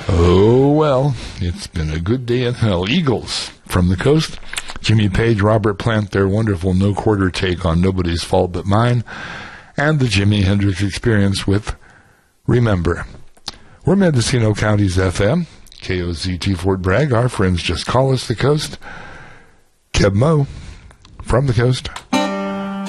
Oh, well, it's been a good day in hell. Eagles from the coast. Jimmy Page, Robert Plant, their wonderful no-quarter take on Nobody's Fault But Mine. And the Jimi Hendrix Experience with Remember. We're Mendocino County's FM, KOZT Fort Bragg. Our friends just call us the coast. Keb Mo from the coast.